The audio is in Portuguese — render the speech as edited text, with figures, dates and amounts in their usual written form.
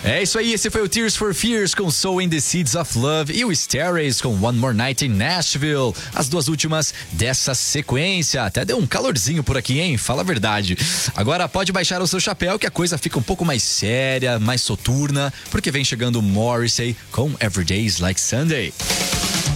É isso aí, esse foi o Tears for Fears com Sowing the Seeds of Love e o Stairways com One More Night in Nashville. As duas últimas dessa sequência. Até deu um calorzinho por aqui, hein? Fala a verdade. Agora pode baixar o seu chapéu que a coisa fica um pouco mais séria, mais soturna, porque vem chegando Morrissey com Every Day's Like Sunday.